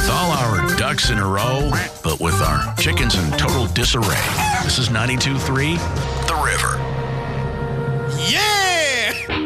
With all our ducks in a row, but with our chickens in total disarray. This is 92.3 The River.